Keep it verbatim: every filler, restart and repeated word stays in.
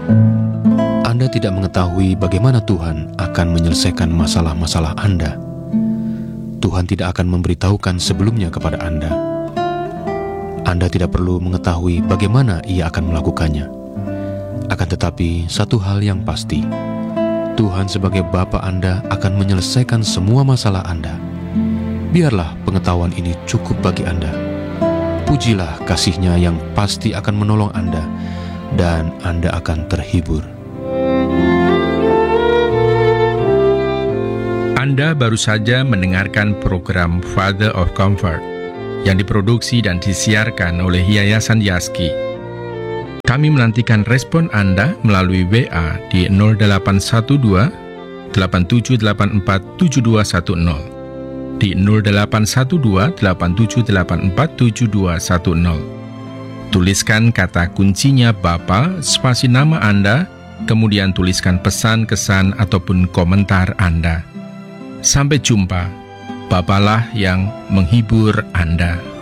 Anda tidak mengetahui bagaimana Tuhan akan menyelesaikan masalah-masalah Anda. Tuhan tidak akan memberitahukan sebelumnya kepada Anda. Anda tidak perlu mengetahui bagaimana Ia akan melakukannya. Akan tetapi, satu hal yang pasti, Tuhan sebagai Bapa Anda akan menyelesaikan semua masalah Anda. Biarlah pengetahuan ini cukup bagi Anda. Pujilah kasih-Nya yang pasti akan menolong Anda, dan Anda akan terhibur. Anda baru saja mendengarkan program Father of Comfort yang diproduksi dan disiarkan oleh Yayasan Yaski. Kami menantikan respon Anda melalui W A di nol delapan satu dua, delapan tujuh delapan empat, tujuh dua satu nol, di nol delapan satu dua, delapan tujuh delapan empat, tujuh dua satu nol. Tuliskan kata kuncinya Bapa, spasi nama Anda, kemudian tuliskan pesan, kesan, ataupun komentar Anda. Sampai jumpa, Bapalah yang menghibur Anda.